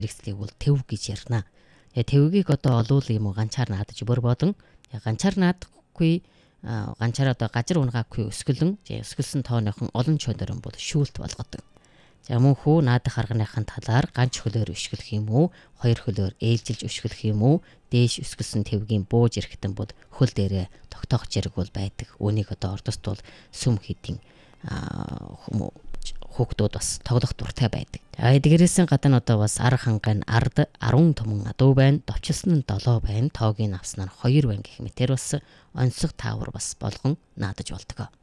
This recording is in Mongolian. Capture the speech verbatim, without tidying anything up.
хэрэгслийг бол тэв гэж ярина. Я тэвгийг одоо олвол юм уу ганчаар наадаж бөр бодон ганчаар наадахгүй ганчаар одоо газар унгаагүй өсгөлөн өсгөлсөн тооныхон олон чөлөөрөн бол шүүлт болгодог. За мөн хүү наадах арганыхын талаар ганч хөлөөр өшгөлөх юм уу, хоёр хөлөөр ээлжилж өшгөлөх юм уу, дээш өсгөлсөн тэвгийн бууж ирэхтэн бол хөл дээрээ тогтоох зэрэг бол байдаг. Үүнийг одоо ордост бол сүм хийдийн хүүхдүүд бас тоглох дуртай байдаг. За эдгээрээс гадна одоо бас арга хангайн ард арван түмэн адуу байна, довчилсон нь долоо байна, тоогийн авсан нь хоёр байна гэх мэтэр бас онцлог таавар бас болгон наадаж болдог.